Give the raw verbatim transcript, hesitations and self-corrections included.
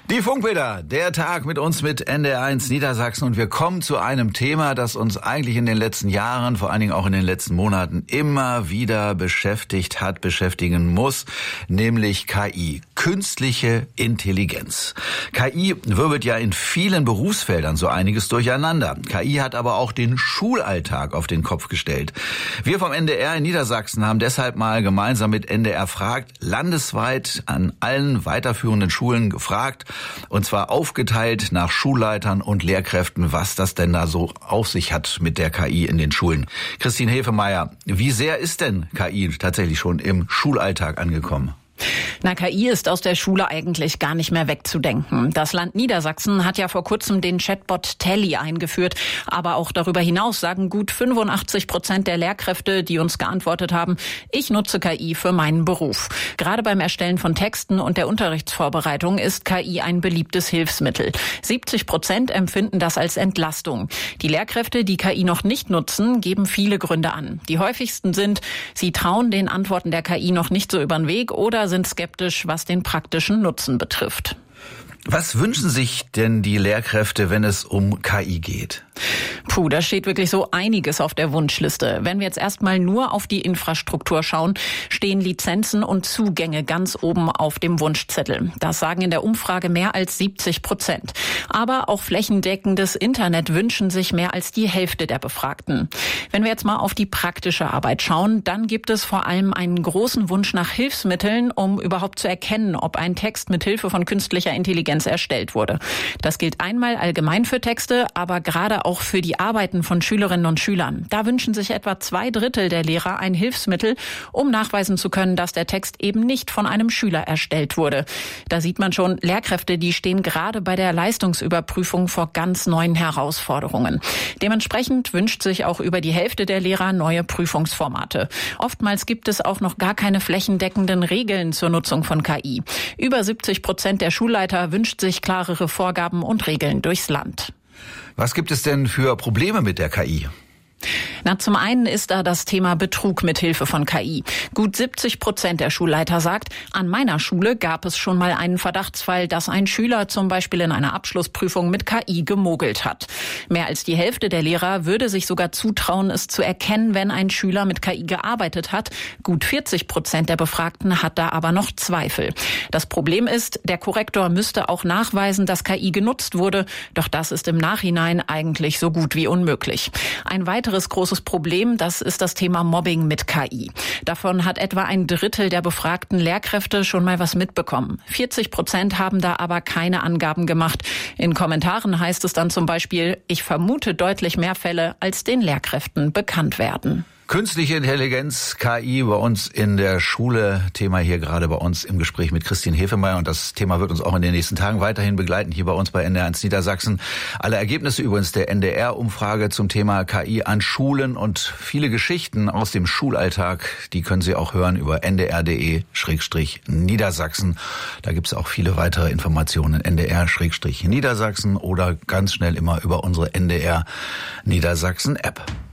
Die Funkbilder, der Tag mit uns mit N D R eins Niedersachsen, und wir kommen zu einem Thema, das uns eigentlich in den letzten Jahren, vor allen Dingen auch in den letzten Monaten immer wieder beschäftigt hat, beschäftigen muss, nämlich K I, künstliche Intelligenz. K I wirbelt ja in vielen Berufsfeldern so einiges durcheinander. K I hat aber auch den Schulalltag auf den Kopf gestellt. Wir vom N D R in Niedersachsen haben deshalb mal gemeinsam mit N D R fragt, landesweit an allen weiterführenden Schulen gefragt, und zwar aufgeteilt nach Schulleitern und Lehrkräften, was das denn da so auf sich hat mit der K I in den Schulen. Christine Hefemeyer, wie sehr ist denn K I tatsächlich schon im Schulalltag angekommen? Na, K I ist aus der Schule eigentlich gar nicht mehr wegzudenken. Das Land Niedersachsen hat ja vor kurzem den Chatbot Telly eingeführt. Aber auch darüber hinaus sagen gut fünfundachtzig Prozent der Lehrkräfte, die uns geantwortet haben, ich nutze K I für meinen Beruf. Gerade beim Erstellen von Texten und der Unterrichtsvorbereitung ist K I ein beliebtes Hilfsmittel. siebzig Prozent empfinden das als Entlastung. Die Lehrkräfte, die K I noch nicht nutzen, geben viele Gründe an. Die häufigsten sind, sie trauen den Antworten der K I noch nicht so über den Weg oder sind skeptisch, was den praktischen Nutzen betrifft. Was wünschen sich denn die Lehrkräfte, wenn es um K I geht? Puh, da steht wirklich so einiges auf der Wunschliste. Wenn wir jetzt erstmal nur auf die Infrastruktur schauen, stehen Lizenzen und Zugänge ganz oben auf dem Wunschzettel. Das sagen in der Umfrage mehr als siebzig Prozent. Aber auch flächendeckendes Internet wünschen sich mehr als die Hälfte der Befragten. Wenn wir jetzt mal auf die praktische Arbeit schauen, dann gibt es vor allem einen großen Wunsch nach Hilfsmitteln, um überhaupt zu erkennen, ob ein Text mit Hilfe von künstlicher Intelligenz erstellt wurde. Das gilt einmal allgemein für Texte, aber gerade auch für die Arbeiten von Schülerinnen und Schülern. Da wünschen sich etwa zwei Drittel der Lehrer ein Hilfsmittel, um nachweisen zu können, dass der Text eben nicht von einem Schüler erstellt wurde. Da sieht man schon, Lehrkräfte, die stehen gerade bei der Leistungsüberprüfung vor ganz neuen Herausforderungen. Dementsprechend wünscht sich auch über die Hälfte der Lehrer neue Prüfungsformate. Oftmals gibt es auch noch gar keine flächendeckenden Regeln zur Nutzung von K I. Über siebzig Prozent der Schulleiter wünscht sich klarere Vorgaben und Regeln durchs Land. Was gibt es denn für Probleme mit der K I? Na, zum einen ist da das Thema Betrug mit Hilfe von K I. Gut siebzig Prozent der Schulleiter sagt, an meiner Schule gab es schon mal einen Verdachtsfall, dass ein Schüler zum Beispiel in einer Abschlussprüfung mit K I gemogelt hat. Mehr als die Hälfte der Lehrer würde sich sogar zutrauen, es zu erkennen, wenn ein Schüler mit K I gearbeitet hat. Gut vierzig Prozent der Befragten hat da aber noch Zweifel. Das Problem ist, der Korrektor müsste auch nachweisen, dass K I genutzt wurde. Doch das ist im Nachhinein eigentlich so gut wie unmöglich. Ein weiteres großes Problem, das ist das Thema Mobbing mit K I. Davon hat etwa ein Drittel der befragten Lehrkräfte schon mal was mitbekommen. vierzig Prozent haben da aber keine Angaben gemacht. In Kommentaren heißt es dann zum Beispiel, ich vermute deutlich mehr Fälle, als den Lehrkräften bekannt werden. Künstliche Intelligenz, K I bei uns in der Schule, Thema hier gerade bei uns im Gespräch mit Christine Hefemeyer, und das Thema wird uns auch in den nächsten Tagen weiterhin begleiten, hier bei uns bei N D R eins Niedersachsen. Alle Ergebnisse übrigens der N D R-Umfrage zum Thema K I an Schulen und viele Geschichten aus dem Schulalltag, die können Sie auch hören über n d r punkt d e Schrägstrich Niedersachsen. Da gibt es auch viele weitere Informationen, N D R Schrägstrich Niedersachsen oder ganz schnell immer über unsere N D R Niedersachsen App.